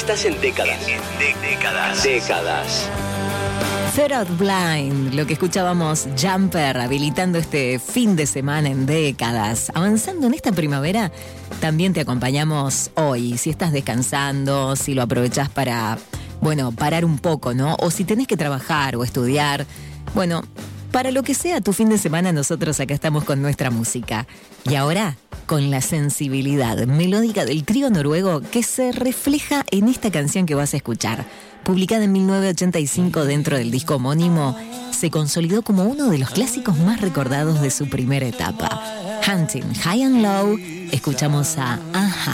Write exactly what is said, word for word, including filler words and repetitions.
Estás en décadas. En, en de, décadas. Décadas. Third Blind, lo que escuchábamos, Jumper, habilitando este fin de semana en décadas. Avanzando en esta primavera, también te acompañamos hoy. Si estás descansando, si lo aprovechás para, bueno, parar un poco, ¿no? O si tenés que trabajar o estudiar. Bueno, para lo que sea tu fin de semana, nosotros acá estamos con nuestra música. Y ahora, con la sensibilidad melódica del trío noruego que se refleja en esta canción que vas a escuchar. Publicada en mil novecientos ochenta y cinco dentro del disco homónimo, se consolidó como uno de los clásicos más recordados de su primera etapa. Hunting High and Low, escuchamos a A-ha.